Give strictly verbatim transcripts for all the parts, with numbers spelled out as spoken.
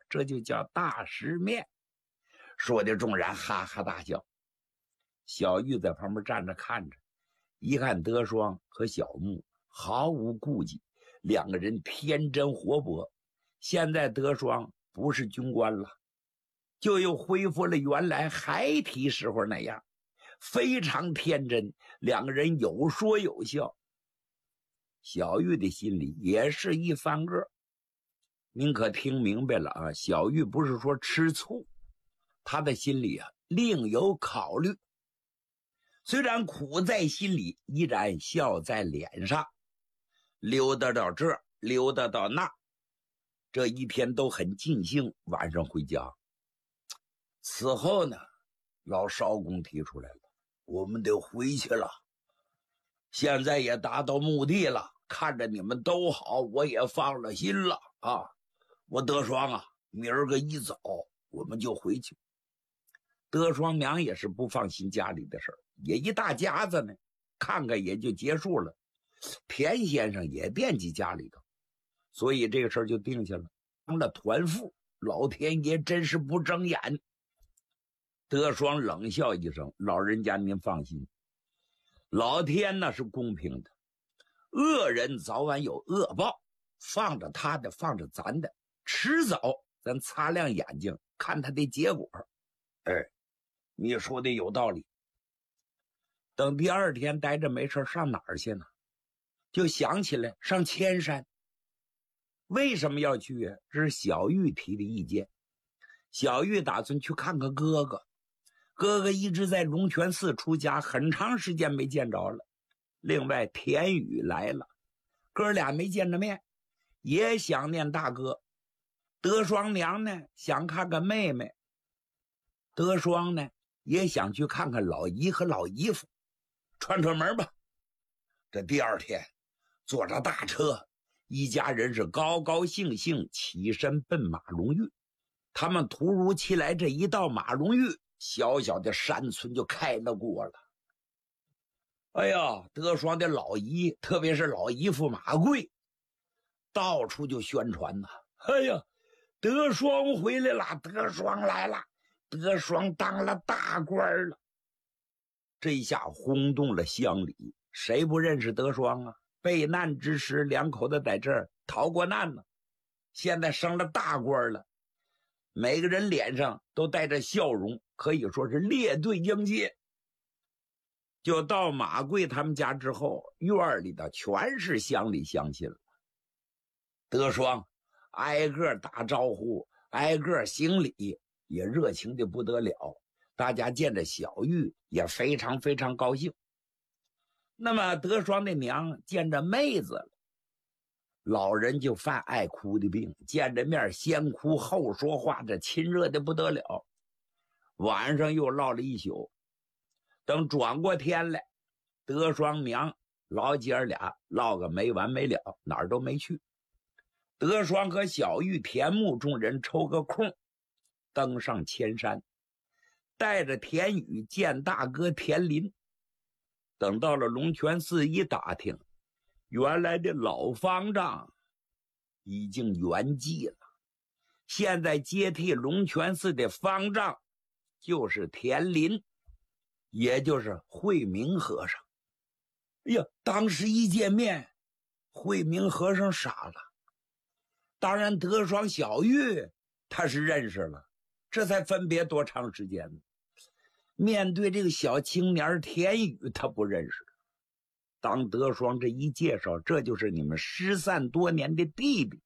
这就叫大食面。说的众人哈哈大笑。小玉在旁边站着看着，一看德双和小木毫无顾忌，两个人天真活泼。现在德双不是军官了，就又恢复了原来孩提时候那样，非常天真，两个人有说有笑。小玉的心里也是一翻个。您可听明白了啊？小玉不是说吃醋，她的心里啊另有考虑。虽然苦在心里，依然笑在脸上。溜达到这儿，溜达到那儿，这一天都很尽兴。晚上回家，此后呢，老艄公提出来了，我们得回去了。现在也达到目的了，看着你们都好，我也放了心了啊。我德双啊，明儿个一早我们就回去。德双娘也是不放心家里的事儿，也一大家子呢，看看也就结束了。田先生也惦记家里头，所以这个事儿就定下了。当了团副，老天爷真是不睁眼。德双冷笑一声，老人家您放心，老天那是公平的，恶人早晚有恶报，放着他的，放着咱的，迟早咱擦亮眼睛看他的结果。哎，你说的有道理。等第二天待着没事上哪儿去呢？就想起来上千山。为什么要去啊？这是小玉提的意见。小玉打算去看看哥哥，哥哥一直在龙泉寺出家，很长时间没见着了。另外田宇来了，哥俩没见着面，也想念大哥。德双娘呢想看看妹妹，德双呢也想去看看老姨和老姨夫，串串门吧。这第二天坐着大车，一家人是高高兴兴起身奔马龙峪。他们突如其来这一到马龙峪，小小的山村就开了过了。哎呀，德双的老姨，特别是老姨夫马贵，到处就宣传呐。哎呀，德双回来了，德双来了，德双当了大官了。这一下轰动了乡里，谁不认识德双啊？备难之时，两口子在这儿逃过难呢，现在升了大官了，每个人脸上都带着笑容，可以说是列队迎接。就到马贵他们家之后，院里的全是乡里乡亲了。德双挨个打招呼，挨个行礼，也热情的不得了。大家见着小玉也非常非常高兴。那么德双的娘见着妹子了，老人就犯爱哭的病，见着面先哭后说话，这亲热的不得了。晚上又唠了一宿，等转过天来，德双娘老姐儿俩唠个没完没了，哪儿都没去。德双和小玉、田木众人抽个空，登上千山，带着田宇见大哥田林。等到了龙泉寺一打听，原来的老方丈已经圆寂了，现在接替龙泉寺的方丈就是田林，也就是慧明和尚。哎呀，当时一见面，慧明和尚傻了。当然德双、小玉他是认识了，这才分别多长时间呢？面对这个小青年田宇，他不认识。当德双这一介绍，这就是你们失散多年的弟弟。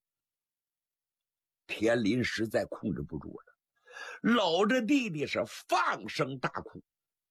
田林实在控制不住了，搂着弟弟是放声大哭。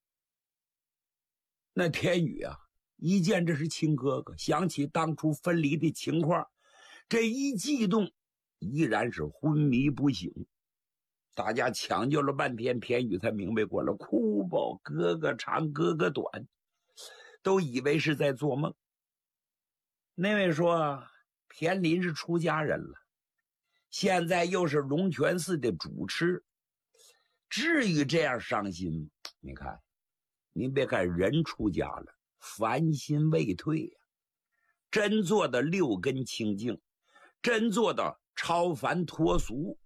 那田宇啊，一见这是亲哥哥，想起当初分离的情况，这一激动，依然是昏迷不醒。大家抢救了半天，田宇才明白过来，哭吧，哥哥长哥哥短，都以为是在做梦。那位说田林是出家人了，现在又是龙泉寺的主持，至于这样伤心？你看，您别看人出家了，凡心未退呀、啊，真做的六根清净，真做到超凡脱俗，